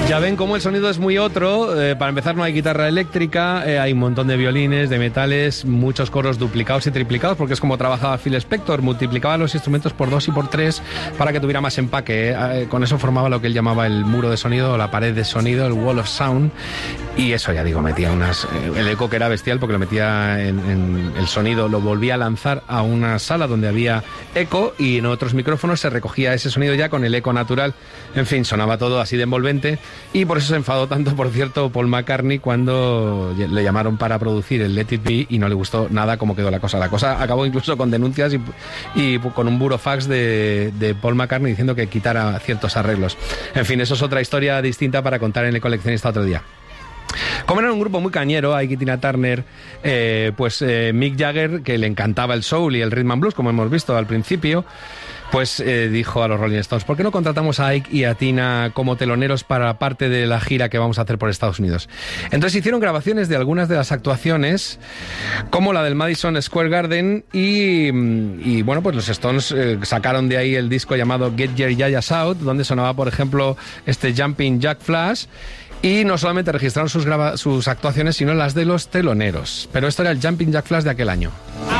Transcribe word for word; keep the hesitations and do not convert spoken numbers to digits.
Ya ven cómo el sonido es muy otro. Eh, para empezar, no hay guitarra eléctrica, eh, hay un montón de violines, de metales, muchos coros duplicados y triplicados, porque es como trabajaba Phil Spector, multiplicaba los instrumentos por dos y por tres para que tuviera más empaque. Eh, con eso formaba lo que él llamaba el muro de sonido, o la pared de sonido, el wall of sound. Y eso, ya digo, metía unas... Eh, el eco que era bestial, porque lo metía en, en el sonido, lo volvía a lanzar a una sala donde había eco, y en otros micrófonos se recogía ese sonido ya con el eco natural. En fin, sonaba todo así de envolvente. Y por eso se enfadó tanto, por cierto, Paul McCartney cuando le llamaron para producir el Let It Be y no le gustó nada cómo quedó la cosa. La cosa acabó incluso con denuncias y, y con un burofax de, de Paul McCartney diciendo que quitara ciertos arreglos. En fin, eso es otra historia distinta para contar en El Coleccionista otro día. Como era un grupo muy cañero, Ike y Tina Turner, eh, pues eh, Mick Jagger, que le encantaba el soul y el rhythm and blues, como hemos visto al principio, pues eh, dijo a los Rolling Stones: ¿por qué no contratamos a Ike y a Tina como teloneros para parte de la gira que vamos a hacer por Estados Unidos? Entonces hicieron grabaciones de algunas de las actuaciones, como la del Madison Square Garden, y, y bueno, pues los Stones eh, sacaron de ahí el disco llamado Get Your Yayas Out, donde sonaba, por ejemplo, este Jumping Jack Flash. Y no solamente registraron sus, grava- sus actuaciones, sino las de los teloneros. Pero esto era el Jumping Jack Flash de aquel año.